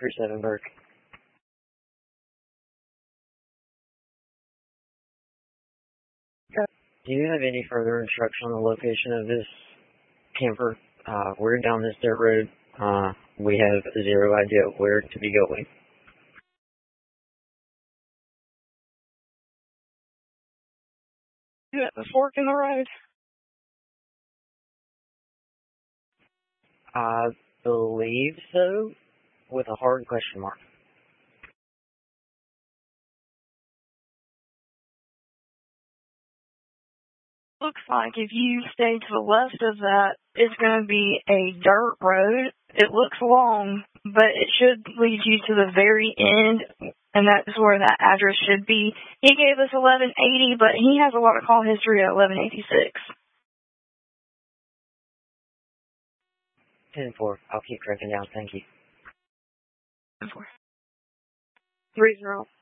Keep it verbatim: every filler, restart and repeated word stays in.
three seven Burke. Do you have any further instruction on the location of this camper? Uh, we're down this dirt road. Uh, we have zero idea where to be going. You at the fork in the road? I believe so, with a hard question mark. Looks like if you stay to the left of that, it's going to be a dirt road. It looks long, but it should lead you to the very end, and that's where that address should be. He gave us eleven eighty, but he has a lot of call history at eleven eighty-six. ten four. I'll keep tracking down. Thank you. ten four. Three zero.